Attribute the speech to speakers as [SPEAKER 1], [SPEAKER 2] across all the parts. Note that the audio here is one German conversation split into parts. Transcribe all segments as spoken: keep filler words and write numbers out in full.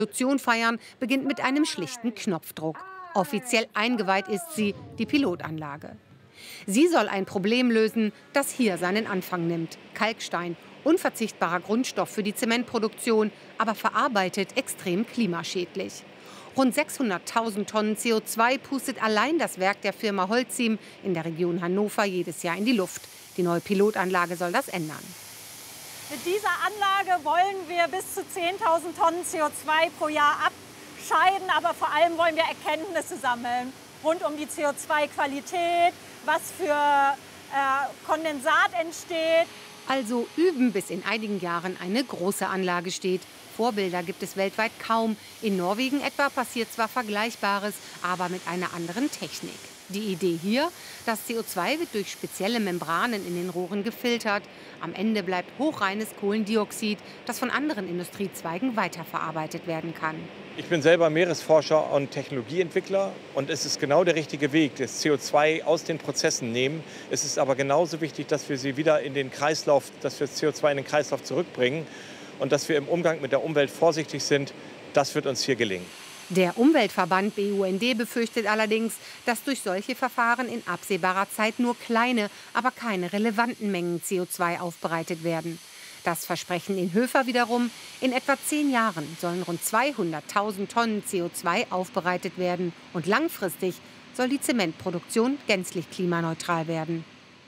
[SPEAKER 1] Revolution feiern, beginnt mit einem schlichten Knopfdruck. Offiziell eingeweiht ist sie, die Pilotanlage. Sie soll ein Problem lösen, das hier seinen Anfang nimmt. Kalkstein, unverzichtbarer Grundstoff für die Zementproduktion, aber verarbeitet extrem klimaschädlich. Rund sechshunderttausend Tonnen C O zwei pustet allein das Werk der Firma Holcim in der Region Hannover jedes Jahr in die Luft. Die neue Pilotanlage soll das ändern.
[SPEAKER 2] Mit dieser Anlage wollen wir bis zu zehntausend Tonnen C O zwei pro Jahr abscheiden, aber vor allem wollen wir Erkenntnisse sammeln rund um die C O zwei Qualität, was für äh, Kondensat entsteht.
[SPEAKER 1] Also üben, bis in einigen Jahren eine große Anlage steht. Vorbilder gibt es weltweit kaum. In Norwegen etwa passiert zwar Vergleichbares, aber mit einer anderen Technik. Die Idee hier, das C O zwei wird durch spezielle Membranen in den Rohren gefiltert. Am Ende bleibt hochreines Kohlendioxid, das von anderen Industriezweigen weiterverarbeitet werden kann.
[SPEAKER 3] Ich bin selber Meeresforscher und Technologieentwickler und es ist genau der richtige Weg, das C O zwei aus den Prozessen nehmen. Es ist aber genauso wichtig, dass wir sie wieder in den Kreislauf, dass wir das C O zwei in den Kreislauf zurückbringen und dass wir im Umgang mit der Umwelt vorsichtig sind. Das wird uns hier gelingen.
[SPEAKER 1] Der Umweltverband B U N D befürchtet allerdings, dass durch solche Verfahren in absehbarer Zeit nur kleine, aber keine relevanten Mengen C O zwei aufbereitet werden. Das Versprechen in Höfer wiederum: In etwa zehn Jahren sollen rund zweihunderttausend Tonnen C O zwei aufbereitet werden. Und langfristig soll die Zementproduktion gänzlich klimaneutral werden.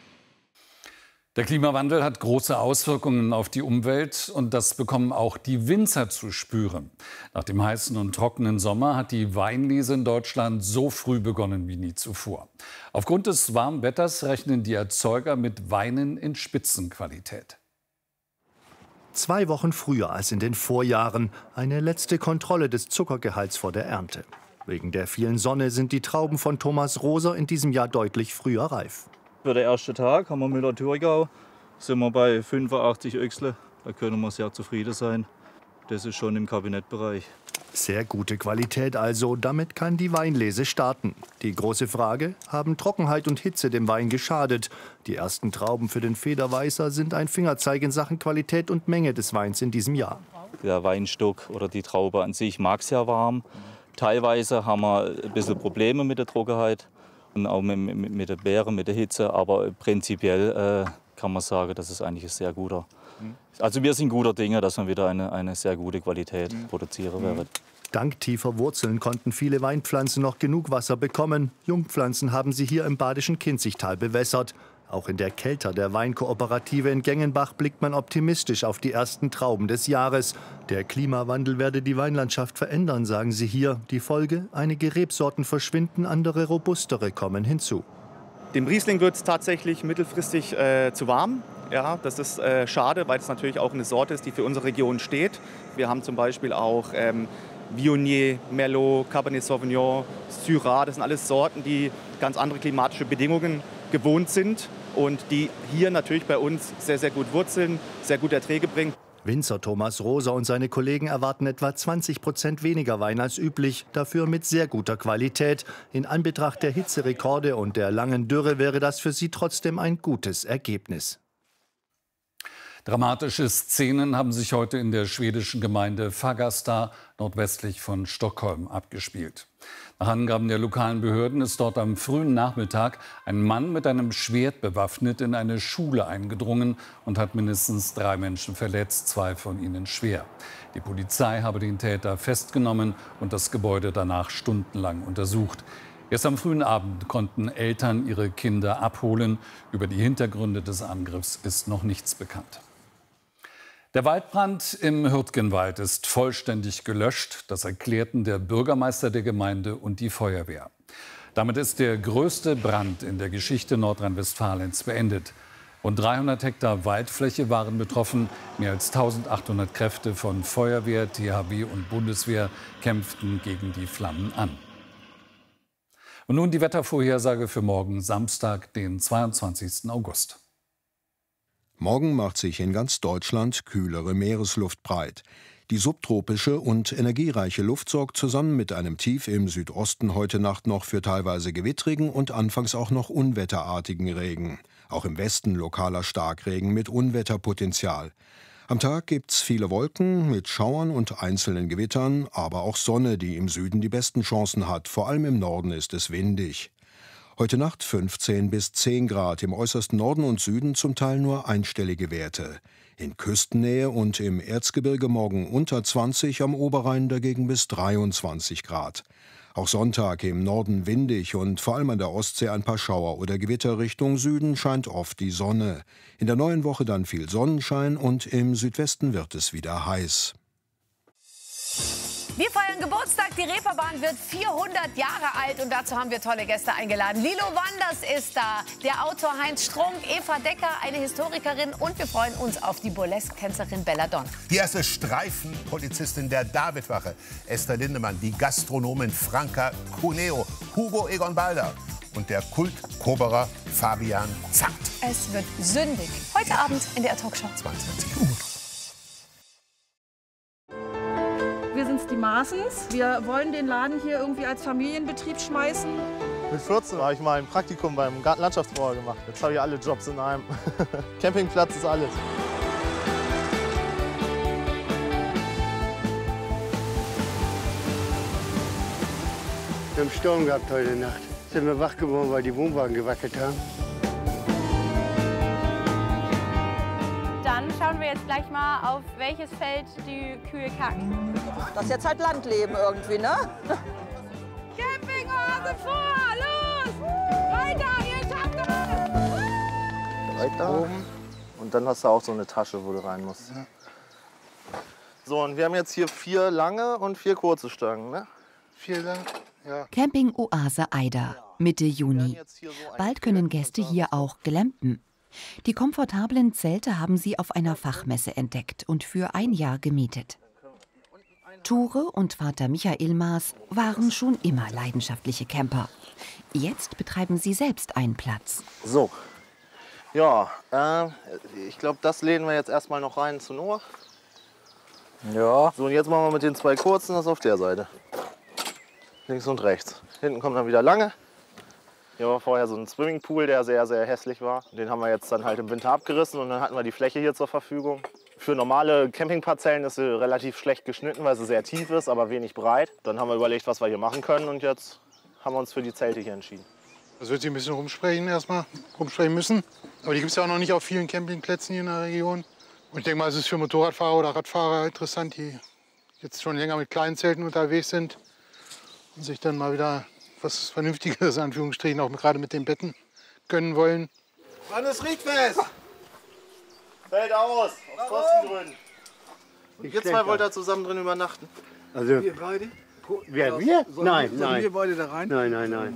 [SPEAKER 4] Der Klimawandel hat große Auswirkungen auf die Umwelt und das bekommen auch die Winzer zu spüren. Nach dem heißen und trockenen Sommer hat die Weinlese in Deutschland so früh begonnen wie nie zuvor. Aufgrund des warmen Wetters rechnen die Erzeuger mit Weinen in Spitzenqualität.
[SPEAKER 5] Zwei Wochen früher als in den Vorjahren, eine letzte Kontrolle des Zuckergehalts vor der Ernte. Wegen der vielen Sonne sind die Trauben von Thomas Roser in diesem Jahr deutlich früher reif.
[SPEAKER 6] Für den ersten Tag haben wir Müller-Thurgau, sind wir bei fünfundachtzig Öchsle. Da können wir sehr zufrieden sein. Das ist schon im Kabinettbereich.
[SPEAKER 5] Sehr gute Qualität also, damit kann die Weinlese starten. Die große Frage: Haben Trockenheit und Hitze dem Wein geschadet? Die ersten Trauben für den Federweißer sind ein Fingerzeig in Sachen Qualität und Menge des Weins in diesem Jahr.
[SPEAKER 6] Der Weinstock oder die Traube an sich mag sehr warm. Teilweise haben wir ein bisschen Probleme mit der Trockenheit. Und auch mit, mit, mit der Beere, mit der Hitze, aber prinzipiell äh, kann man sagen, dass es eigentlich ein sehr guter. Also wir sind guter Dinge, dass wir wieder eine, eine sehr gute Qualität mhm. produzieren werden.
[SPEAKER 5] Dank tiefer Wurzeln konnten viele Weinpflanzen noch genug Wasser bekommen. Jungpflanzen haben sie hier im badischen Kinzigtal bewässert. Auch in der Kelter der Weinkooperative in Gengenbach blickt man optimistisch auf die ersten Trauben des Jahres. Der Klimawandel werde die Weinlandschaft verändern, sagen sie hier. Die Folge: Einige Rebsorten verschwinden, andere robustere kommen hinzu.
[SPEAKER 7] Dem Riesling wird es tatsächlich mittelfristig äh, zu warm. Ja, das ist äh, schade, weil es natürlich auch eine Sorte ist, die für unsere Region steht. Wir haben zum Beispiel auch ähm, Viognier, Merlot, Cabernet Sauvignon, Syrah. Das sind alles Sorten, die ganz andere klimatische Bedingungen gewohnt sind und die hier natürlich bei uns sehr, sehr gut wurzeln, sehr gute Erträge bringen.
[SPEAKER 5] Winzer Thomas Roser und seine Kollegen erwarten etwa zwanzig Prozent weniger Wein als üblich, dafür mit sehr guter Qualität. In Anbetracht der Hitzerekorde und der langen Dürre wäre das für sie trotzdem ein gutes Ergebnis.
[SPEAKER 4] Dramatische Szenen haben sich heute in der schwedischen Gemeinde Fagersta nordwestlich von Stockholm abgespielt. Nach Angaben der lokalen Behörden ist dort am frühen Nachmittag ein Mann mit einem Schwert bewaffnet in eine Schule eingedrungen und hat mindestens drei Menschen verletzt, zwei von ihnen schwer. Die Polizei habe den Täter festgenommen und das Gebäude danach stundenlang untersucht. Erst am frühen Abend konnten Eltern ihre Kinder abholen. Über die Hintergründe des Angriffs ist noch nichts bekannt. Der Waldbrand im Hürtgenwald ist vollständig gelöscht. Das erklärten der Bürgermeister der Gemeinde und die Feuerwehr. Damit ist der größte Brand in der Geschichte Nordrhein-Westfalens beendet. Rund dreihundert Hektar Waldfläche waren betroffen. Mehr als eintausendachthundert Kräfte von Feuerwehr, T H W und Bundeswehr kämpften gegen die Flammen an. Und nun die Wettervorhersage für morgen Samstag, den zweiundzwanzigsten August.
[SPEAKER 8] Morgen macht sich in ganz Deutschland kühlere Meeresluft breit. Die subtropische und energiereiche Luft sorgt zusammen mit einem Tief im Südosten heute Nacht noch für teilweise gewittrigen und anfangs auch noch unwetterartigen Regen. Auch im Westen lokaler Starkregen mit Unwetterpotenzial. Am Tag gibt's viele Wolken mit Schauern und einzelnen Gewittern, aber auch Sonne, die im Süden die besten Chancen hat. Vor allem im Norden ist es windig. Heute Nacht fünfzehn bis zehn Grad, im äußersten Norden und Süden zum Teil nur einstellige Werte. In Küstennähe und im Erzgebirge morgen unter zwanzig, am Oberrhein dagegen bis dreiundzwanzig Grad. Auch Sonntag im Norden windig und vor allem an der Ostsee ein paar Schauer oder Gewitter. Richtung Süden scheint oft die Sonne. In der neuen Woche dann viel Sonnenschein und im Südwesten wird es wieder heiß.
[SPEAKER 9] Wir feiern Geburtstag, die Reeperbahn wird vierhundert Jahre alt und dazu haben wir tolle Gäste eingeladen. Lilo Wanders ist da, der Autor Heinz Strunk, Eva Decker, eine Historikerin und wir freuen uns auf die Burlesque-Tänzerin Belladonna.
[SPEAKER 10] Die erste Streifenpolizistin der Davidwache, Esther Lindemann, die Gastronomin Franka Cuneo, Hugo Egon Balder und der Kult-Koberer Fabian Zandt.
[SPEAKER 9] Es wird sündig. Heute ja. Abend in der Talkshow.
[SPEAKER 10] zweiundzwanzig Uhr.
[SPEAKER 11] Wir sind die Maaßens. Wir wollen den Laden hier irgendwie als Familienbetrieb schmeißen.
[SPEAKER 12] Mit vierzehn habe ich mal ein Praktikum beim Gartenlandschaftsbauer gemacht. Jetzt habe ich alle Jobs in einem. Campingplatz ist alles.
[SPEAKER 13] Wir haben Sturm gehabt heute Nacht. Sind wir wach geworden, weil die Wohnwagen gewackelt haben.
[SPEAKER 14] Dann schauen wir jetzt gleich mal, auf welches Feld die Kühe kacken.
[SPEAKER 15] Das ist jetzt halt Landleben irgendwie, ne?
[SPEAKER 14] Campingoase vor! Los! Weiter, ihr schafft es!
[SPEAKER 12] Direkt da oben. Und dann hast du auch so eine Tasche, wo du rein musst. Ja. So, und wir haben jetzt hier vier lange und vier kurze Stangen, ne? Vier lange, ja.
[SPEAKER 16] Campingoase Eider, Mitte Juni. Bald können Gäste hier auch glampen. Die komfortablen Zelte haben sie auf einer Fachmesse entdeckt und für ein Jahr gemietet. Ture und Vater Michael Maas waren schon immer leidenschaftliche Camper. Jetzt betreiben sie selbst einen Platz.
[SPEAKER 12] So, ja, äh, ich glaube, das lehnen wir jetzt erstmal noch rein zu Noah. Ja. So, und jetzt machen wir mit den zwei kurzen das auf der Seite. Links und rechts. Hinten kommt dann wieder lange. Hier war vorher so ein Swimmingpool, der sehr, sehr hässlich war. Den haben wir jetzt dann halt im Winter abgerissen und dann hatten wir die Fläche hier zur Verfügung. Für normale Campingparzellen ist sie relativ schlecht geschnitten, weil sie sehr tief ist, aber wenig breit. Dann haben wir überlegt, was wir hier machen können und jetzt haben wir uns für die Zelte hier entschieden.
[SPEAKER 17] Das wird sich ein bisschen rumsprechen erstmal, rumsprechen müssen. Aber die gibt es ja auch noch nicht auf vielen Campingplätzen hier in der Region. Und ich denke mal, es ist für Motorradfahrer oder Radfahrer interessant, die jetzt schon länger mit kleinen Zelten unterwegs sind und sich dann mal wieder was Vernünftiges, in Anführungsstrichen, auch gerade mit den Betten gönnen wollen.
[SPEAKER 12] Wann ist Riedfest? Fällt aus, auf Pfostengrün. Und ihr zwei wollt da zusammen drin übernachten?
[SPEAKER 13] Also,
[SPEAKER 18] wir beide?
[SPEAKER 13] Wer, wir?
[SPEAKER 18] Sollen,
[SPEAKER 13] nein,
[SPEAKER 18] sollen
[SPEAKER 13] nein.
[SPEAKER 18] wir beide da rein?
[SPEAKER 13] Nein, nein, nein.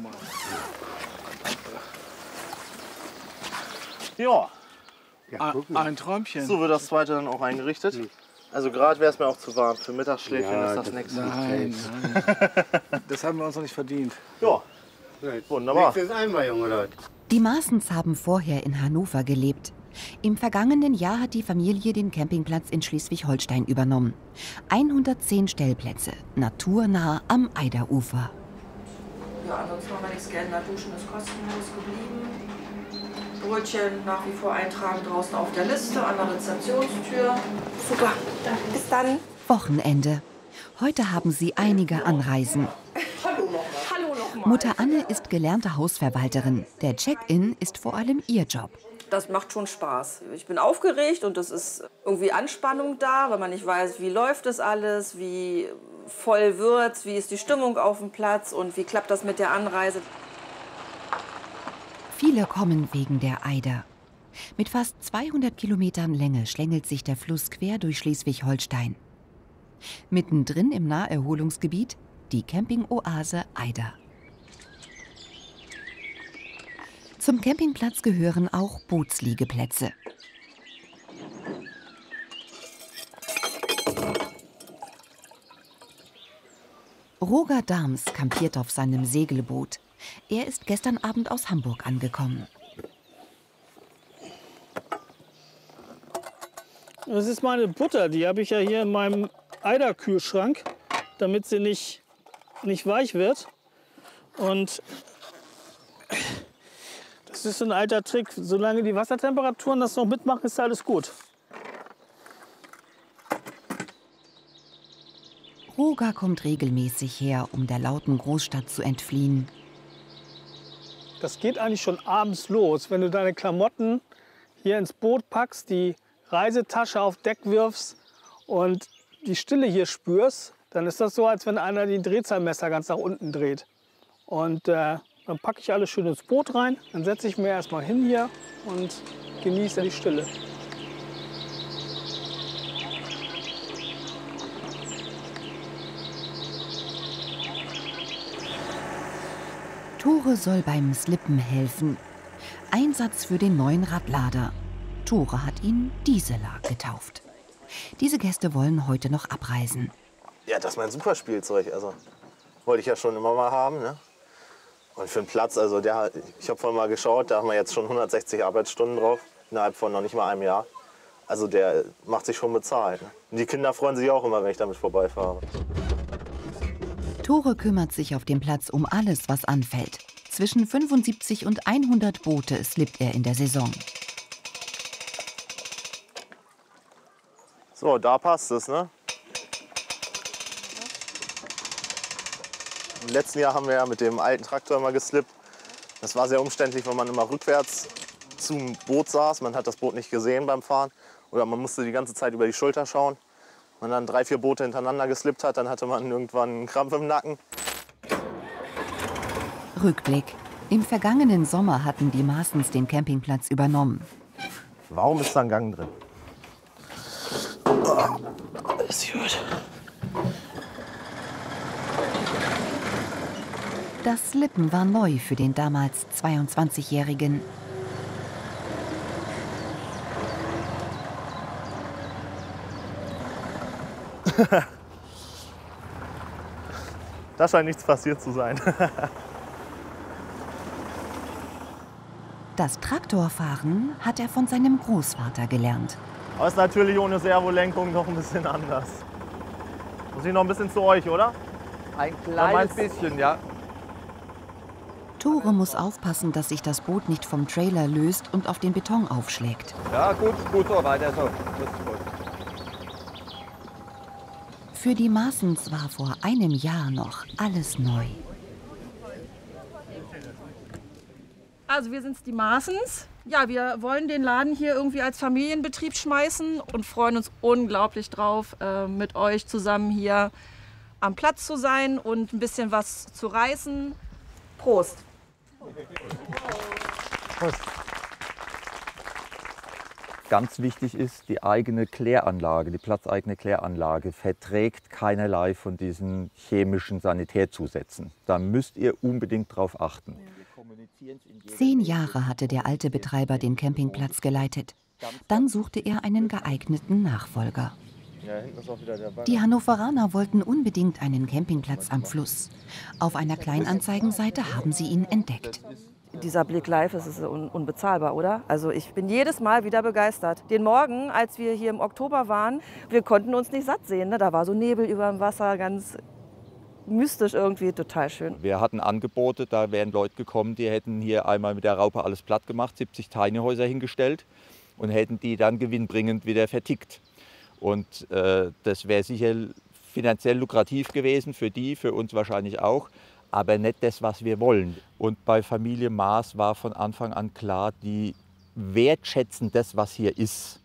[SPEAKER 12] Ja.
[SPEAKER 18] ja ein Träumchen.
[SPEAKER 12] So wird das zweite dann auch eingerichtet. Hm. Also gerade wäre es mir auch zu warm. Für Mittagsschläfchen ja, ist das, das nichts.
[SPEAKER 18] Nein, nein. Das haben wir uns noch nicht verdient.
[SPEAKER 12] Ja, wunderbar.
[SPEAKER 16] Die Maaßens haben vorher in Hannover gelebt. Im vergangenen Jahr hat die Familie den Campingplatz in Schleswig-Holstein übernommen. hundertzehn Stellplätze, naturnah am Eiderufer.
[SPEAKER 19] Ja, ansonsten haben wir nichts geändert. Duschen ist kostenlos geblieben. Brötchen nach wie vor eintragen draußen auf der Liste an der Rezeptionstür. Super, bis dann.
[SPEAKER 16] Wochenende. Heute haben sie einige Anreisen.
[SPEAKER 19] Hallo nochmal. Hallo nochmal.
[SPEAKER 16] Mutter Anne ist gelernte Hausverwalterin. Der Check-in ist vor allem ihr Job.
[SPEAKER 19] Das macht schon Spaß. Ich bin aufgeregt und es ist irgendwie Anspannung da, weil man nicht weiß, wie läuft das alles, wie voll wird's, wie ist die Stimmung auf dem Platz und wie klappt das mit der Anreise.
[SPEAKER 16] Viele kommen wegen der Eider. Mit fast zweihundert Kilometern Länge schlängelt sich der Fluss quer durch Schleswig-Holstein. Mittendrin im Naherholungsgebiet die Campingoase Eider. Zum Campingplatz gehören auch Bootsliegeplätze. Roger Dahms kampiert auf seinem Segelboot. Er ist gestern Abend aus Hamburg angekommen.
[SPEAKER 20] Das ist meine Butter, die habe ich ja hier in meinem Eiderkühlschrank, damit sie nicht, nicht weich wird. Und das ist ein alter Trick. Solange die Wassertemperaturen das noch mitmachen, ist alles gut.
[SPEAKER 16] Roger kommt regelmäßig her, um der lauten Großstadt zu entfliehen.
[SPEAKER 20] Das geht eigentlich schon abends los, wenn du deine Klamotten hier ins Boot packst, die Reisetasche auf Deck wirfst und die Stille hier spürst, dann ist das so, als wenn einer die Drehzahlmesser ganz nach unten dreht. Und äh, dann packe ich alles schön ins Boot rein, dann setze ich mir erstmal hin hier und genieße die Stille.
[SPEAKER 16] Tore soll beim Slippen helfen. Einsatz für den neuen Radlader. Tore hat ihn Diesela getauft. Diese Gäste wollen heute noch abreisen.
[SPEAKER 12] Ja, das ist mein Superspielzeug. Also, wollte ich ja schon immer mal haben. Ne? Und für den Platz, also der, ich habe vorhin mal geschaut, da haben wir jetzt schon hundertsechzig Arbeitsstunden drauf, innerhalb von noch nicht mal einem Jahr. Also der macht sich schon bezahlt. Ne? Und die Kinder freuen sich auch immer, wenn ich damit vorbeifahre.
[SPEAKER 16] Tore kümmert sich auf dem Platz um alles, was anfällt. Zwischen fünfundsiebzig und hundert Boote slippt er in der Saison.
[SPEAKER 12] So, da passt es, ne? Im letzten Jahr haben wir ja mit dem alten Traktor immer geslippt. Das war sehr umständlich, wenn man immer rückwärts zum Boot saß. Man hat das Boot nicht gesehen beim Fahren. Oder man musste die ganze Zeit über die Schulter schauen. Wenn man dann drei, vier Boote hintereinander geslippt hat, dann hatte man irgendwann einen Krampf im Nacken.
[SPEAKER 16] Rückblick. Im vergangenen Sommer hatten die Maaßens den Campingplatz übernommen.
[SPEAKER 12] Warum ist da ein Gang drin? Oh, ist gut.
[SPEAKER 16] Das Slippen war neu für den damals zweiundzwanzigjährigen.
[SPEAKER 12] Da scheint nichts passiert zu sein.
[SPEAKER 16] Das Traktorfahren hat er von seinem Großvater gelernt.
[SPEAKER 12] Aber ist natürlich ohne Servolenkung noch ein bisschen anders. Muss ich noch ein bisschen zu euch, oder?
[SPEAKER 21] Ein kleines bisschen, ja.
[SPEAKER 16] Tore muss aufpassen, dass sich das Boot nicht vom Trailer löst und auf den Beton aufschlägt.
[SPEAKER 21] Ja, gut, gut so, weiter so. Das ist gut.
[SPEAKER 16] Für die Maaßens war vor einem Jahr noch alles neu.
[SPEAKER 11] Also wir sind die Maaßens. Ja, wir wollen den Laden hier irgendwie als Familienbetrieb schmeißen und freuen uns unglaublich drauf, äh, mit euch zusammen hier am Platz zu sein und ein bisschen was zu reißen. Prost!
[SPEAKER 21] Prost. Ganz wichtig ist, die eigene Kläranlage, die platzeigene Kläranlage verträgt keinerlei von diesen chemischen Sanitärzusätzen. Da müsst ihr unbedingt drauf achten.
[SPEAKER 16] Zehn Jahre hatte der alte Betreiber den Campingplatz geleitet. Dann suchte er einen geeigneten Nachfolger. Die Hannoveraner wollten unbedingt einen Campingplatz am Fluss. Auf einer Kleinanzeigenseite haben sie ihn entdeckt.
[SPEAKER 15] Dieser Blick live, das ist un unbezahlbar, oder? Also ich bin jedes Mal wieder begeistert. Den Morgen, als wir hier im Oktober waren, wir konnten uns nicht satt sehen. Ne? Da war so Nebel über dem Wasser, ganz mystisch irgendwie, total schön.
[SPEAKER 21] Wir hatten Angebote, da wären Leute gekommen, die hätten hier einmal mit der Raupe alles platt gemacht, siebzig Tiny Häuser hingestellt und hätten die dann gewinnbringend wieder vertickt. Und äh, das wäre sicher finanziell lukrativ gewesen für die, für uns wahrscheinlich auch, aber nicht das, was wir wollen. Und bei Familie Maaß war von Anfang an klar, die wertschätzen das, was hier ist.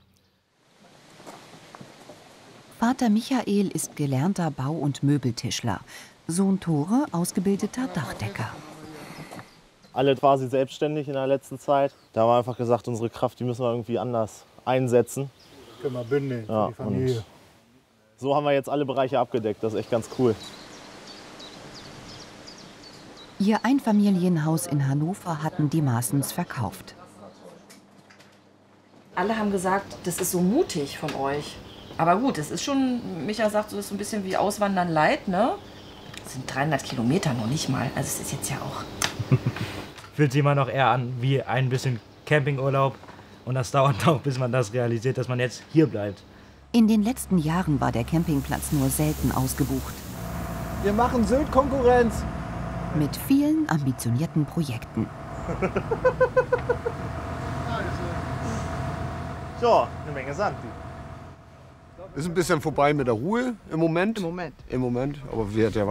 [SPEAKER 16] Vater Michael ist gelernter Bau- und Möbeltischler. Sohn Tore, ausgebildeter Dachdecker.
[SPEAKER 12] Alle quasi selbstständig in der letzten Zeit. Da haben wir einfach gesagt, unsere Kraft, die müssen wir irgendwie anders einsetzen.
[SPEAKER 17] Können wir bündeln für
[SPEAKER 12] ja,
[SPEAKER 17] die Familie.
[SPEAKER 12] So haben wir jetzt alle Bereiche abgedeckt. Das ist echt ganz cool.
[SPEAKER 16] Ihr Einfamilienhaus in Hannover hatten die Maaßens verkauft.
[SPEAKER 15] Alle haben gesagt, das ist so mutig von euch. Aber gut, es ist schon, Micha sagt, so ist so ein bisschen wie Auswandern light, ne? Das sind dreihundert Kilometer noch nicht mal. Also es ist jetzt ja auch...
[SPEAKER 22] Fühlt sich immer noch eher an wie ein bisschen Campingurlaub. Und das dauert auch, bis man das realisiert, dass man jetzt hier bleibt.
[SPEAKER 16] In den letzten Jahren war der Campingplatz nur selten ausgebucht.
[SPEAKER 18] Wir machen Sylt Konkurrenz.
[SPEAKER 16] Mit vielen ambitionierten Projekten.
[SPEAKER 12] So, eine Menge Sand.
[SPEAKER 2] Ist ein bisschen vorbei mit der Ruhe im Moment.
[SPEAKER 3] Im Moment.
[SPEAKER 2] Im Moment. Aber wird ja